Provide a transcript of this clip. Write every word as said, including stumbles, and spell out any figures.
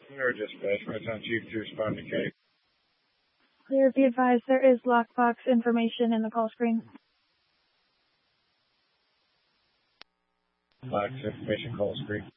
Clear dispatch. It's on chief to respond to case. Clear, be advised there is lockbox information in the call screen. Lockbox information call screen.